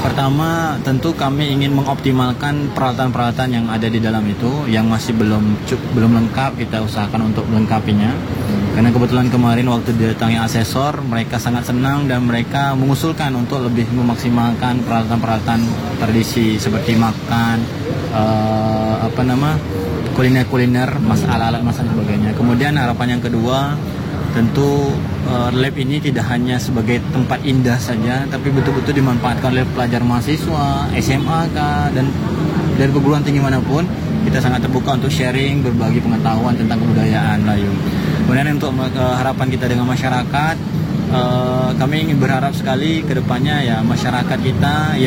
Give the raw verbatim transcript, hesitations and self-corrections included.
Pertama, tentu kami ingin mengoptimalkan peralatan-peralatan yang ada di dalam itu, yang masih belum cuk, belum lengkap, kita usahakan untuk melengkapinya. Karena kebetulan kemarin waktu didatangi asesor, mereka sangat senang dan mereka mengusulkan untuk lebih memaksimalkan peralatan-peralatan tradisi seperti makan, uh, apa nama, kuliner-kuliner, mas alat-alat masak dan sebagainya. Kemudian harapan yang kedua, tentu uh, lab ini tidak hanya sebagai tempat indah saja, tapi betul-betul dimanfaatkan oleh pelajar mahasiswa, S M A kah, dan dari perguruan tinggi manapun. Kita sangat terbuka untuk sharing, berbagi pengetahuan tentang kebudayaan Melayu. Kemudian untuk uh, harapan kita dengan masyarakat, uh, kami ingin berharap sekali ke depannya ya masyarakat kita